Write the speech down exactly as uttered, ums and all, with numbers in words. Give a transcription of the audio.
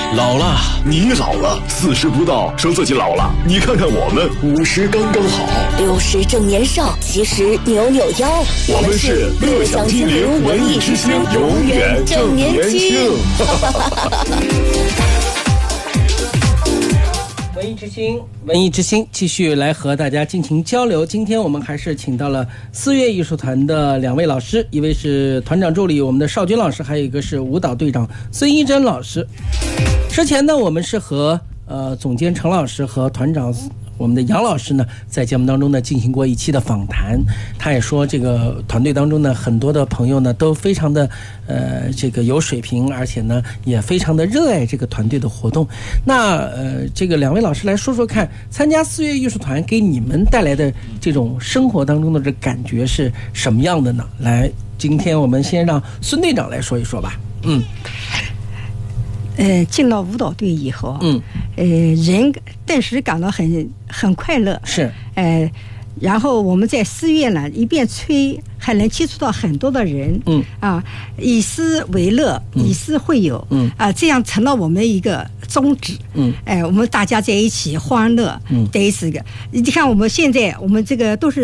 老了，你老了，四十不到说自己老了，你看看我们五十刚刚好， 六十正年少，其实扭扭腰。 我们是乐享精灵文艺之星，永远正年轻。 文艺之星，文艺之星继续来和大家进行交流。今天我们还是请到了四月艺术团的两位老师，一位是团长助理我们的邵军老师，还有一个是舞蹈队长孙一珍老师。之前呢，我们是和呃总监程老师和团长我们的杨老师呢，在节目当中呢进行过一期的访谈。他也说，这个团队当中呢，很多的朋友呢都非常的呃这个有水平，而且呢也非常的热爱这个团队的活动。那呃这个两位老师来说说看，参加四月艺术团给你们带来的这种生活当中的这感觉是什么样的呢？来，今天我们先让孙队长来说一说吧。嗯。 呃，进了舞蹈队以后，嗯，呃，人顿时感到很很快乐， 是， 呃，然后我们在四月呢，一边吹，还能接触到很多的人，嗯，啊，以诗为乐，嗯、以诗会友，嗯，啊，这样成了我们一个宗旨，嗯，哎、呃，我们大家在一起欢乐，嗯，这是个，你看我们现在我们这个都是。